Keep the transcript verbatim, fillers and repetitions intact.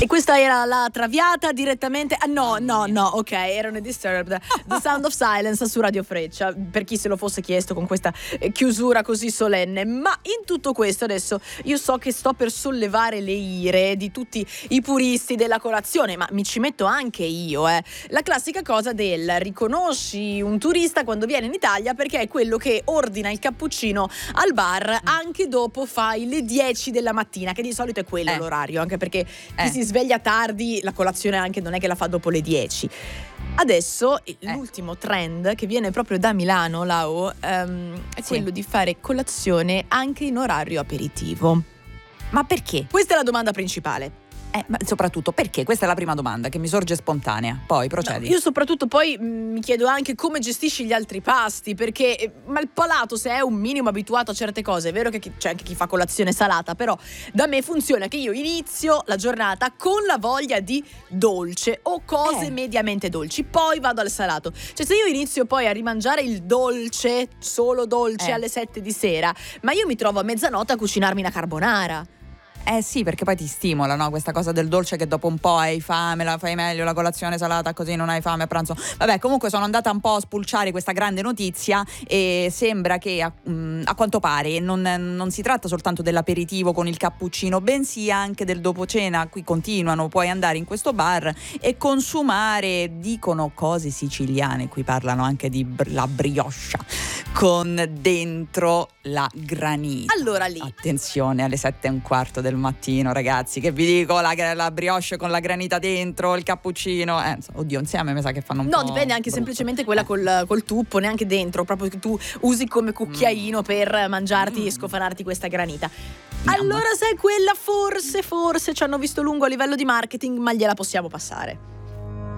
E questa era la Traviata direttamente. Ah no, no, no, ok, erano i Disturbed. The Sound of Silence su Radio Freccia, per chi se lo fosse chiesto con questa eh, chiusura così solenne. Ma in tutto questo adesso io so che sto per sollevare le ire di tutti i puristi della colazione, ma mi ci metto anche io, eh. La classica cosa del riconosci un turista quando viene in Italia perché è quello che ordina il cappuccino al bar anche dopo fai le dieci della mattina, che di solito è quello Eh. l'orario, anche perché chi Eh. si sveglia tardi la colazione anche non è che la fa dopo le dieci. Adesso Eh. l'ultimo trend che viene proprio da Milano, Lau, ehm, è Sì. quello di fare colazione anche in orario aperitivo. Ma perché? Questa è la domanda principale. Eh, ma soprattutto perché? Questa è la prima domanda che mi sorge spontanea. Poi procedi. No, io soprattutto poi mh, mi chiedo anche come gestisci gli altri pasti, perché eh, ma il palato, se è un minimo abituato a certe cose, è vero che chi- c'è anche chi fa colazione salata, però da me funziona che io inizio la giornata con la voglia di dolce o cose Eh. mediamente dolci, poi vado al salato. Cioè se io inizio poi a rimangiare il dolce, solo dolce Eh. alle sette di sera, ma io mi trovo a mezzanotte a cucinarmi una carbonara. Eh sì, perché poi ti stimola, no? Questa cosa del dolce che dopo un po' hai fame, la fai meglio, la colazione salata così non hai fame a pranzo. Vabbè, comunque sono andata un po' a spulciare questa grande notizia e sembra che a, mh, a quanto pare non, non si tratta soltanto dell'aperitivo con il cappuccino, bensì anche del dopo cena. Qui continuano, puoi andare in questo bar e consumare, dicono cose siciliane, qui parlano anche di br- la brioche con dentro la granita. Allora lì Attenzione, alle sette e un quarto del mattino, ragazzi, che vi dico, la, la brioche con la granita dentro, il cappuccino, eh, oddio, insieme mi sa che fanno un No, po' dipende anche brutto. semplicemente quella Eh. col, col tuppo, neanche dentro, proprio che tu usi come cucchiaino per mangiarti Mm. e scofanarti questa granita. Mamma. Allora, sai, quella forse, forse ci hanno visto lungo a livello di marketing, ma gliela possiamo passare.